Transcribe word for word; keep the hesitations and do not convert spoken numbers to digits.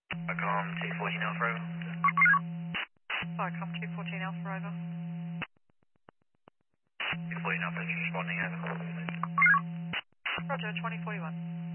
Vicom two fourteen Alpha over. Vicom two fourteen Alpha over. two fourteen Alpha, is responding over. Roger, twenty forty-one.